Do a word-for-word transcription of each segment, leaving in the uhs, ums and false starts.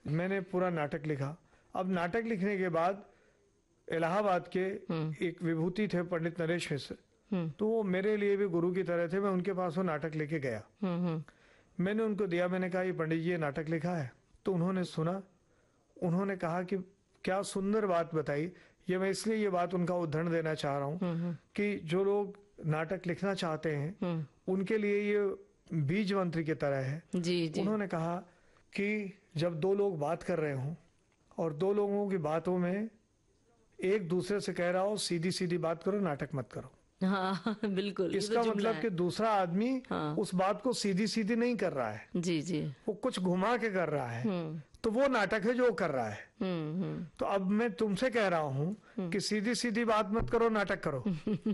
मैंने पूरा नाटक लिखा। अब नाटक लिखने के बाद इलाहाबाद के एक विभूति थे पंडित नरेश मिश्र, तो वो मेरे लिए भी गुरु की तरह थे। मैं उनके पास वो नाटक लेके गया, मैंने उनको दिया, मैंने कहा ये पंडित जी ये नाटक लिखा है। तो उन्होंने सुना, उन्होंने कहा कि क्या सुंदर बात बताई। ये मैं इसलिए ये बात उनका उदाहरण देना चाह रहा हूँ कि जो लोग नाटक लिखना चाहते हैं उनके लिए ये बीज मंत्र की तरह है। जी, जी। उन्होंने कहा कि जब दो लोग बात कर रहे हों और दो लोगों की बातों में एक दूसरे से कह रहा हो सीधी सीधी बात करो, नाटक मत करो। हाँ बिल्कुल, इसका मतलब कि दूसरा आदमी हाँ। उस बात को सीधी सीधी नहीं कर रहा है, जी जी, वो कुछ घुमा के कर रहा है, तो वो नाटक है जो वो कर रहा है। हम्म हम्म। तो अब मैं तुमसे कह रहा हूँ कि सीधी सीधी बात मत करो, नाटक करो।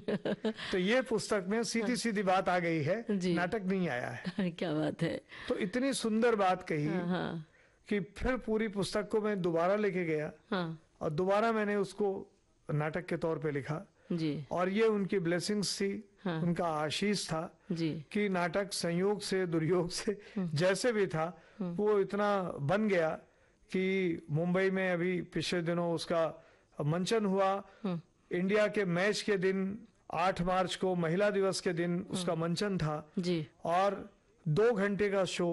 तो ये पुस्तक में सीधी सीधी बात आ गई है, नाटक नहीं आया है। क्या बात है। तो इतनी सुंदर बात कही हाँ, हाँ। कि फिर पूरी पुस्तक को मैं दोबारा लेके गया, हाँ। और दोबारा मैंने उसको नाटक के तौर पे लिखा जी। और ये उनकी ब्लेसिंग्स थी, हाँ। उनका आशीष था जी। कि नाटक संयोग से दुर्योग से जैसे भी था वो इतना बन गया कि मुंबई में अभी पिछले दिनों उसका मंचन हुआ। इंडिया के मैच के दिन आठ मार्च को महिला दिवस के दिन उसका मंचन था जी। और दो घंटे का शो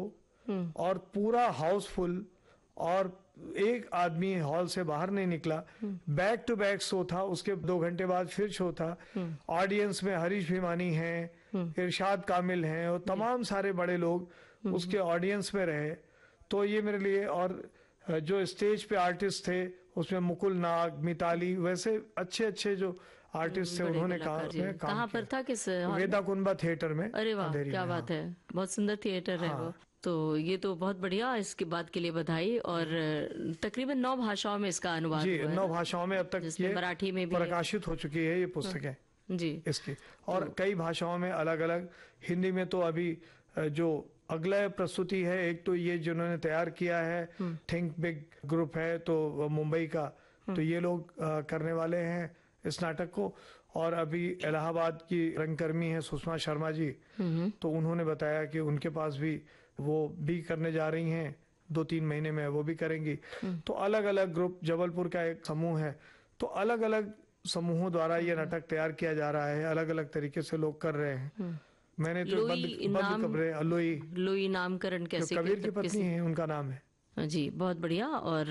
और पूरा हाउसफुल और एक आदमी हॉल से बाहर नहीं निकला। बैक टू बैक शो था, उसके दो घंटे बाद फिर शो था। ऑडियंस में हरीश भिमानी हैं, इरशाद कामिल हैं और तमाम सारे बड़े लोग उसके ऑडियंस में रहे। तो ये मेरे लिए, और जो स्टेज पे आर्टिस्ट थे उसमें मुकुल नाग, मिताली, वैसे अच्छे अच्छे जो आर्टिस्ट थे उन्होंने कहा कहाँ पर था, किस वेदा कुंभा थिएटर में। अरे वाह क्या बात है, बहुत सुंदर थिएटर है वो। तो ये तो बहुत बढ़िया, इसके बाद के लिए बधाई। और तकरीबन नौ भाषाओं में इसका अनुवाद जी, हुआ है। नौ भाषाओं में अब तक ये मराठी में भी प्रकाशित हो चुकी है ये पुस्तकें जी इसकी, और कई भाषाओं में अलग अलग। हिंदी में तो अभी जो अगला प्रस्तुति है, एक तो ये जिन्होंने तैयार किया है थिंक बिग ग्रुप है तो मुंबई का, तो ये लोग करने वाले हैं इस नाटक को। और अभी इलाहाबाद की रंगकर्मी है सुषमा शर्मा जी, तो उन्होंने बताया कि उनके पास भी वो भी करने जा रही हैं, दो तीन महीने में वो भी करेंगी। तो अलग अलग ग्रुप, जबलपुर का एक समूह है, तो अलग अलग समूहों द्वारा ये नाटक तैयार किया जा रहा है, अलग अलग तरीके से लोग कर रहे हैं। मैंने तो बंद बंद कब्रे लोई लोई नामकरण कैसे, कबीर की पत्नी है उनका नाम है जी। बहुत बढ़िया। और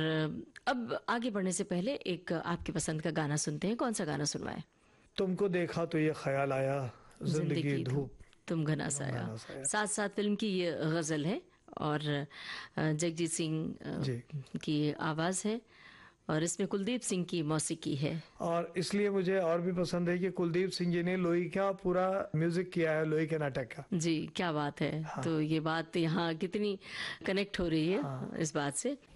अब आगे बढ़ने से पहले एक आपकी पसंद का गाना सुनते हैं। कौन सा गाना सुनवाए? तुमको देखा तो ये ख्याल आया, जिंदगी धूप तुम घना साया। साथ साथ फिल्म की ये गजल है और जगजीत सिंह की आवाज है और इसमें कुलदीप सिंह की मौसीकी है। और इसलिए मुझे और भी पसंद है कि कुलदीप सिंह जी ने लोई का पूरा म्यूजिक किया है, लोई के नाटक का। जी क्या बात है। हाँ। तो ये बात यहाँ कितनी कनेक्ट हो रही है हाँ। इस बात से।